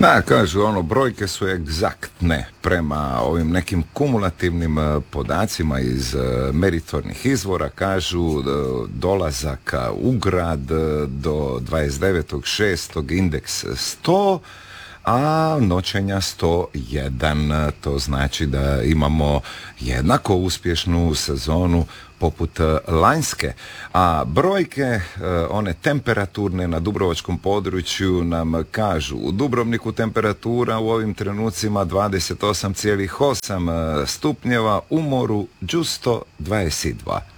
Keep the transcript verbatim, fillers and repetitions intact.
Da, kažu, ono, brojke su egzaktne prema ovim nekim kumulativnim eh, podacima iz eh, meritornih izvora, kažu eh, dolazak u grad eh, do dvadeset devetog šestog indeks sto, a noćenja sto jedan. To znači da imamo jednako uspješnu sezonu poput lanjske. A brojke, one temperaturne na dubrovačkom području nam kažu: u Dubrovniku temperatura u ovim trenucima dvadeset osam zarez osam stupnjeva, u moru đusto dvadeset dva.